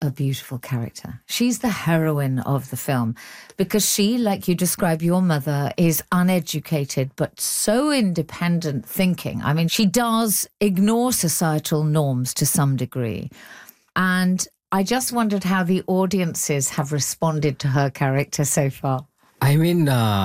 a beautiful character. She's the heroine of the film because she, like you describe your mother, is uneducated but so independent thinking. I mean, she does ignore societal norms to some degree. And I just wondered how the audiences have responded to her character so far. I mean,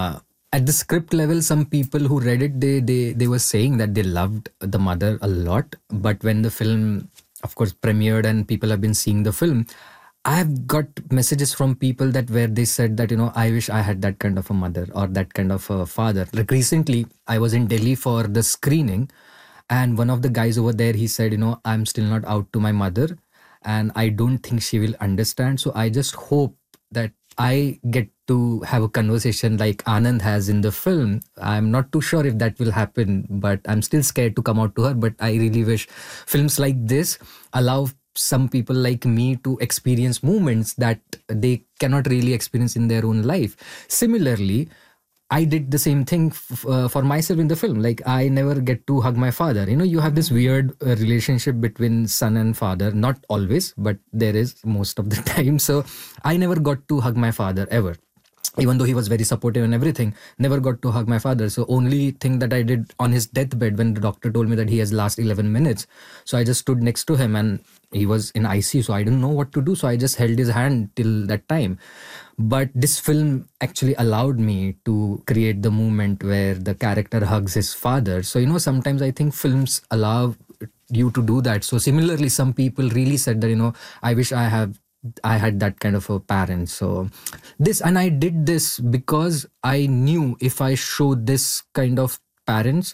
at the script level, some people who read it, they were saying that they loved the mother a lot. But when the film, of course, premiered and people have been seeing the film, I have got messages from people that where they said that, I wish I had that kind of a mother or that kind of a father. Like recently, I was in Delhi for the screening, and one of the guys over there, he said, I'm still not out to my mother and I don't think she will understand. So I just hope that I get to have a conversation like Anand has in the film. I'm not too sure if that will happen, but I'm still scared to come out to her. But I really wish films like this allow some people like me to experience moments that they cannot really experience in their own life. Similarly, I did the same thing for myself in the film. Like, I never get to hug my father. You have this weird relationship between son and father. Not always, but there is most of the time. So I never got to hug my father ever. Even though he was very supportive and everything, never got to hug my father. So only thing that I did on his deathbed, when the doctor told me that he has last 11 minutes. So I just stood next to him and he was in ICU. So I didn't know what to do. So I just held his hand till that time. But this film actually allowed me to create the moment where the character hugs his father. So, sometimes I think films allow you to do that. So similarly, some people really said that, I wish I had that kind of a parent. So and I did this because I knew if I show this kind of parents,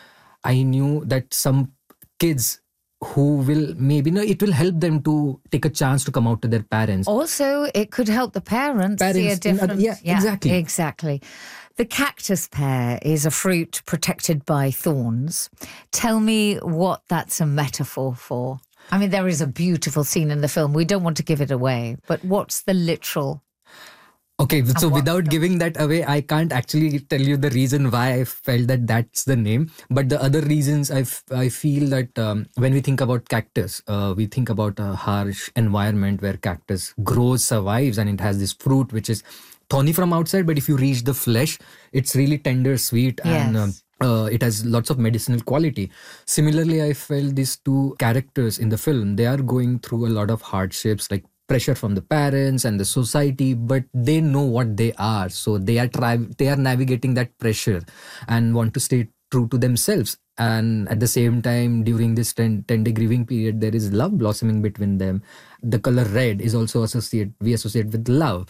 I knew that some kids who will maybe, it will help them to take a chance to come out to their parents. Also, it could help the parents see a different... Exactly. The cactus pear is a fruit protected by thorns. Tell me what that's a metaphor for. I mean, there is a beautiful scene in the film. We don't want to give it away, but what's the literal... Okay, so without giving that away, I can't actually tell you the reason why I felt that that's the name. But the other reasons, I feel that when we think about cactus, we think about a harsh environment where cactus grows, survives, and it has this fruit which is thorny from outside. But if you reach the flesh, it's really tender, sweet, and it has lots of medicinal quality. Similarly, I felt these two characters in the film, they are going through a lot of hardships, like pressure from the parents and the society, but they know what they are. So they are navigating that pressure and want to stay true to themselves. And at the same time, during this 10-day grieving period, there is love blossoming between them. The color red is also we associate with love.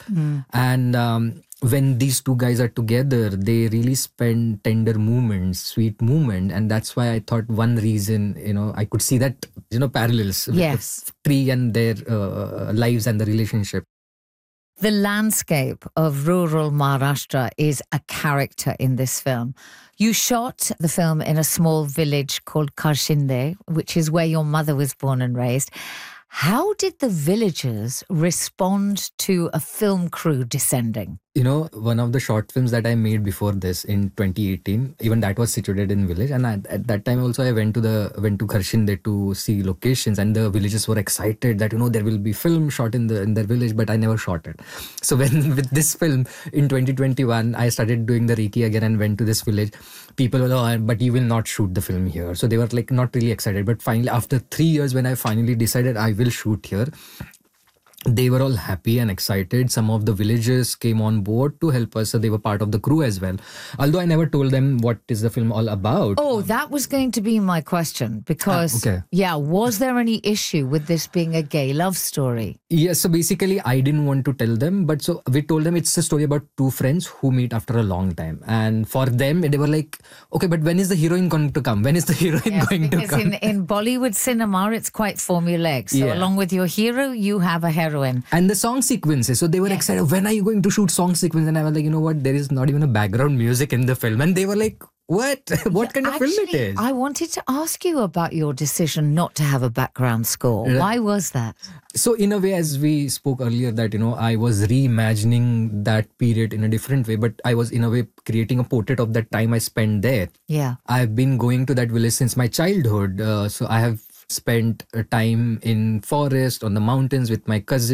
And when these two guys are together, they really spend tender moments, sweet moment. And that's why I thought one reason, I could see that, parallels with the tree and their lives and the relationship. The landscape of rural Maharashtra is a character in this film. You shot the film in a small village called Karshinde, which is where your mother was born and raised. How did the villagers respond to a film crew descending? One of the short films that I made before this in 2018, even that was situated in village. And at that time also I went to Karshinde to see locations, and the villagers were excited that, there will be film shot in their village, but I never shot it. So with this film in 2021, I started doing the Reiki again and went to this village. People were, but you will not shoot the film here. So they were like not really excited. But finally, after 3 years, when I finally decided I will shoot here, they were all happy and excited. Some of the villagers came on board to help us, so they were part of the crew as well. Although I never told them what is the film all about. Oh, that was going to be my question, because, was there any issue with this being a gay love story? Yes, so basically I didn't want to tell them, but so we told them it's a story about two friends who meet after a long time. And for them, they were like, okay, but when is the heroine going to come? When is the heroine going to come? Because in Bollywood cinema, it's quite formulaic. So along with your hero, you have a heroine. And the song sequences. So they were excited. When are you going to shoot song sequence? And I was like, you know what? There is not even a background music in the film. And they were like, what? What kind of film it is? I wanted to ask you about your decision not to have a background score. Why was that? So in a way, as we spoke earlier, that, I was reimagining that period in a different way, but I was in a way creating a portrait of that time I spent there. Yeah. I've been going to that village since my childhood. So I have spent time in forest, on the mountains with my cousins.